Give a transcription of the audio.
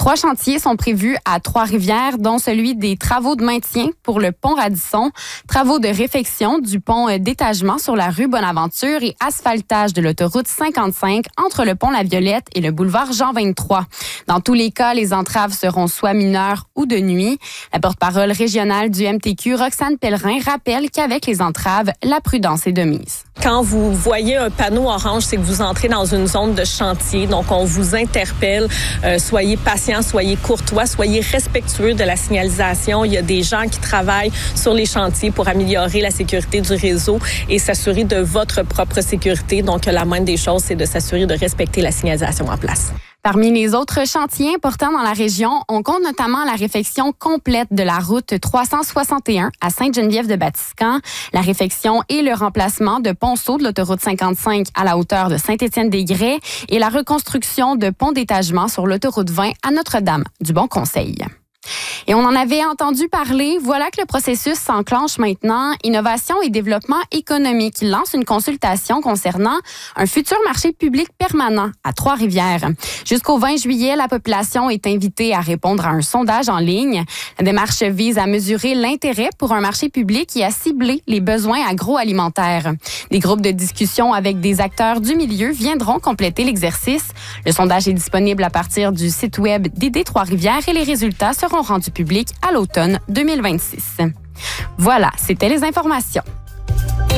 3 chantiers sont prévus à Trois-Rivières, dont celui des travaux de maintien pour le pont Radisson, travaux de réfection du pont d'étagement sur la rue Bonaventure et asphaltage de l'autoroute 55 entre le pont La Violette et le boulevard Jean 23. Dans tous les cas, les entraves seront soit mineures ou de nuit. La porte-parole régionale du MTQ, Roxane Pellerin, rappelle qu'avec les entraves, la prudence est de mise. Quand vous voyez un panneau orange, c'est que vous entrez dans une zone de chantier. Donc, on vous interpelle. Soyez patient, soyez courtois, soyez respectueux de la signalisation. Il y a des gens qui travaillent sur les chantiers pour améliorer la sécurité du réseau et s'assurer de votre propre sécurité. Donc, la moindre des choses, c'est de s'assurer de respecter la signalisation en place. Parmi les autres chantiers importants dans la région, on compte notamment la réfection complète de la route 361 à Sainte-Geneviève-de-Batiscan, la réfection et le remplacement de ponceaux de l'autoroute 55 à la hauteur de Saint-Étienne-des-Grès et la reconstruction de ponts d'étagement sur l'autoroute 20 à Notre-Dame-du-Bon-Conseil. Et on en avait entendu parler. Voilà que le processus s'enclenche maintenant. Innovation et développement économique lance une consultation concernant un futur marché public permanent à Trois-Rivières. Jusqu'au 20 juillet, la population est invitée à répondre à un sondage en ligne. La démarche vise à mesurer l'intérêt pour un marché public et à cibler les besoins agroalimentaires. Des groupes de discussion avec des acteurs du milieu viendront compléter l'exercice. Le sondage est disponible à partir du site web d'ID Trois-Rivières et les résultats seront rendus publics à l'automne 2026. Voilà, c'était les informations.